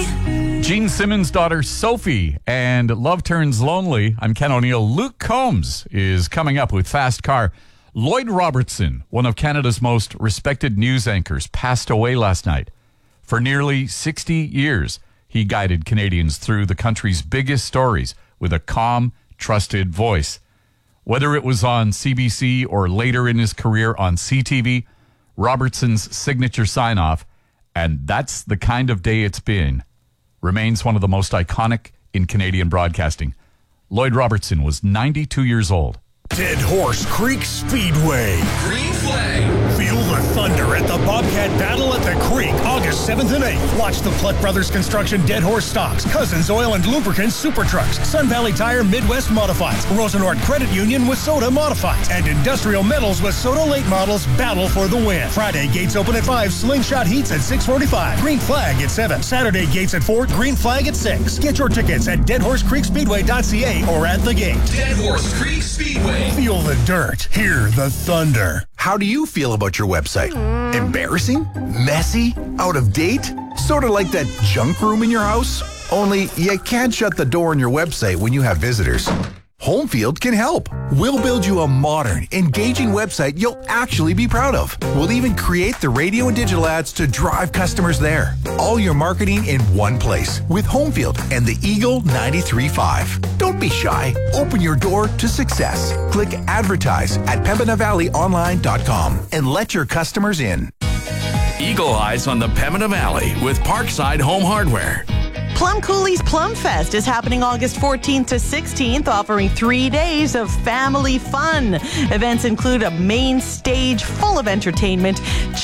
Gene Simmons' daughter Sophie and Love Turns Lonely. I'm Ken O'Neill. Luke Combs is coming up with Fast Car. Lloyd Robertson, one of Canada's most respected news anchors, passed away last night. For nearly 60 years, he guided Canadians through the country's biggest stories with a calm, trusted voice. Whether it was on CBC or later in his career on CTV, Robertson's signature sign-off, "And that's the kind of day it's been," remains one of the most iconic in Canadian broadcasting. Lloyd Robertson was 92 years old. Dead Horse Creek Speedway. Green flag. Feel the thunder at the Bobcat Battle at the Creek, August 7th and 8th. Watch the Plutt Brothers Construction Dead Horse Stocks, Cousins Oil and Lubricants Super Trucks, Sun Valley Tire Midwest Modifieds, Rosenort Credit Union with Soda Modifieds, and Industrial Metals with Soda Late Models battle for the win. Friday, gates open at 5, Slingshot Heats at 6:45, Green Flag at 7. Saturday, gates at 4, Green Flag at 6. Get your tickets at deadhorsecreekspeedway.ca or at the gate. Dead Horse Creek Speedway. Feel the dirt, hear the thunder. How do you feel about your website? Embarrassing? Messy? Out of date? Sort of like that junk room in your house? Only you can't shut the door on your website when you have visitors. Homefield can help. We'll build you a modern, engaging website you'll actually be proud of. We'll even create the radio and digital ads to drive customers there. All your marketing in one place with Homefield and the Eagle 93.5. Don't be shy. Open your door to success. Click advertise at PembinaValleyOnline.com and let your customers in. Eagle Eyes on the Pembina Valley with Parkside Home Hardware. Plum Cooley's Plum Fest is happening August 14th to 16th, offering 3 days of family fun. Events include a main stage full of entertainment,